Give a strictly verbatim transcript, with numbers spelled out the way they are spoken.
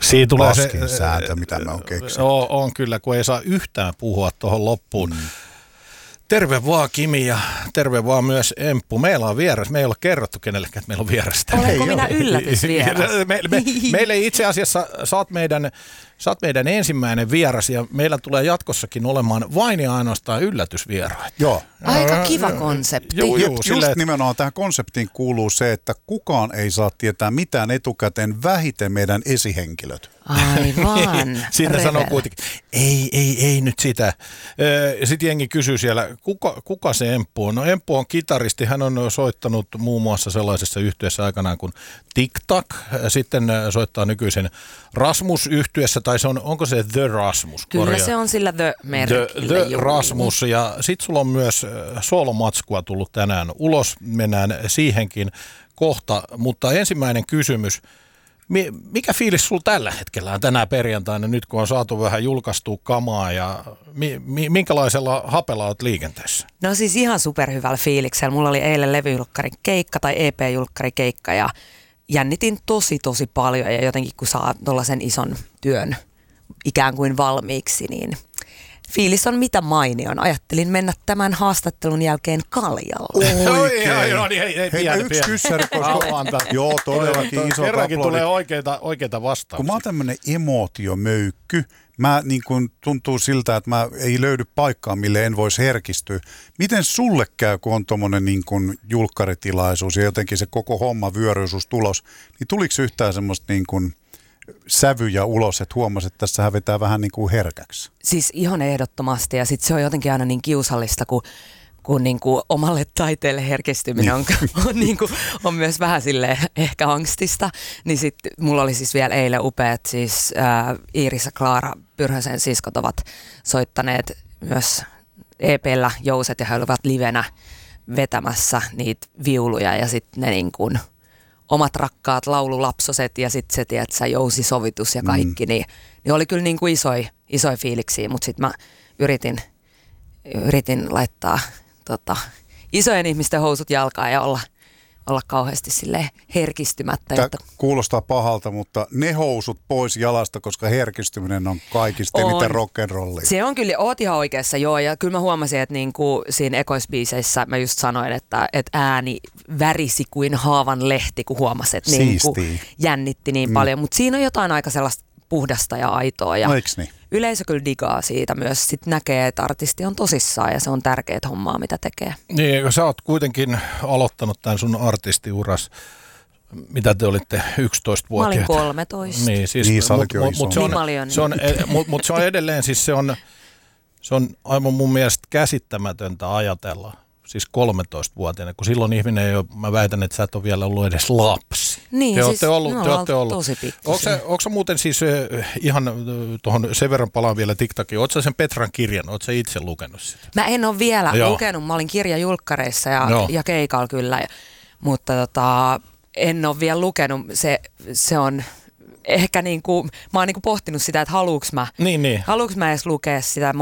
Siinä tulee paskin se sääntö, mitä me on keksinyt. On, on kyllä, kun ei saa yhtään puhua tuohon loppuun. Mm. Terve vaan Kimi ja terve vaan myös Emppu. Meillä on vieras. Me ei ole kerrottu kenellekään, että meillä on vierasta. Olenko minä yllätysvieras? me, me, meille itse asiassa sä oot, meidän, sä oot meidän ensimmäinen vieras ja meillä tulee jatkossakin olemaan vain ja ainoastaan yllätysvieraita. Joo. Aika kiva konsepti. Juu, juu, Just sille, nimenomaan tähän konseptiin kuuluu se, että kukaan ei saa tietää mitään etukäteen, vähiten meidän esihenkilöt. Aivan. Siinä sanoo kuitenkin, ei, ei, ei nyt sitä. Sitten jengi kysyy siellä, kuka, kuka se Emppu on? No Emppu on kitaristi, hän on soittanut muun muassa sellaisessa yhtyeessä aikanaan kuin Tic Tac. Sitten soittaa nykyisen Rasmus-yhtyeessä, tai se on, onko se The Rasmus? Kyllä Korjaa. se on sillä The-merkillä. The, The Rasmus, ja sitten sulla on myös solomatskua tullut tänään ulos, mennään siihenkin kohta, mutta ensimmäinen kysymys. Mikä fiilis sulla tällä hetkellä on tänä perjantaina, nyt kun on saatu vähän julkaistua kamaa ja mi, mi, minkälaisella hapella olet liikenteessä? No siis ihan superhyvällä fiiliksellä. Mulla oli eilen levyjulkkarin keikka tai E P-julkkarin keikka ja jännitin tosi tosi paljon ja jotenkin kun saa tuollaisen ison työn ikään kuin valmiiksi, niin fiilis on mitä mainion. Ajattelin mennä tämän haastattelun jälkeen kaljalle. Oikein. No niin, hei, hei, Hei, pieni, yksi pieni. kyssäri, koska... Joo, todellakin iso Kerrankin aplodit. tulee oikeita, oikeita vastauksia. Kun mä oon tämmönen emootio-möykky, mä niin kun tuntuu siltä, että mä ei löydy paikkaa, mille en voisi herkistyä. Miten sulle käy, kun on tommonen niin kun julkkaritilaisuus ja jotenkin se koko homma vyöryy sus tulos, niin tuliko yhtään semmoista niin kun sävyjä ulos, että huomasit, että tässä vetää vähän niin kuin herkäksi? Siis ihan ehdottomasti ja sitten se on jotenkin aina niin kiusallista, kun kun niinku omalle taiteelle herkistyminen on, on, niinku, on myös vähän silleen ehkä angstista, niin sitten mulla oli siis vielä eilen upeat, siis ää, Iiris ja Klaara Pyrhösen siskot ovat soittaneet myös E P:llä jouset ja he olivat livenä vetämässä niitä viuluja ja sitten ne niinku omat rakkaat laululapsoset ja sitten se, tiedät sä, jousisovitus ja kaikki, mm. niin, niin oli kyllä niinku isoja isoi fiiliksiä, mutta sitten mä yritin, yritin laittaa Tota, isojen ihmisten housut jalkaan ja olla, olla kauheasti silleen herkistymättä. Tämä jotta... kuulostaa pahalta, mutta ne housut pois jalasta, koska herkistyminen on kaikista on. eniten rock'n'rollia. Se on kyllä, oot ihan oikeassa, joo, ja kyllä mä huomasin, että niinku siinä ekoisbiiseissä mä just sanoin, että, että ääni värisi kuin haavan lehti, kun huomasin, että niinku jännitti niin mm. paljon, mutta siinä on jotain aika sellaista puhdasta ja aitoa. Ja no eiks niin? Yleisö kyllä digaa siitä myös. Sitten näkee, että artisti on tosissaan ja se on tärkeää hommaa, mitä tekee. Niin, sä oot kuitenkin aloittanut tämän sun artistiuras. Mitä te olitte yksitoistavuotiaita? Mä olin kolmetoista. Niin, siis, niin mutta mut, mut se, on, niin se, on, mut, mut se on edelleen, siis se on, se on aivan mun mielestä käsittämätöntä ajatella. Siis kolmetoistavuotiaana, kun silloin ihminen ei ole, mä väitän, että sä et ole vielä ollut edes lapsi. Niin, te siis olette ollut, no, te olette ollut. Tosi pikkuisia. Onko sä muuten siis ihan tuohon sen verran palaan vielä TikTokiin, ootko sä sen Petran kirjan, ootko sä itse lukenut sitä? Mä en ole vielä Joo. lukenut, mä olin kirjajulkkareissa ja, ja keikalla kyllä, mutta tota, en ole vielä lukenut, se, se on... Ehkä niinku, mä oon niinku pohtinut sitä, että haluuks mä, niin, niin. haluuks mä edes lukea sitä.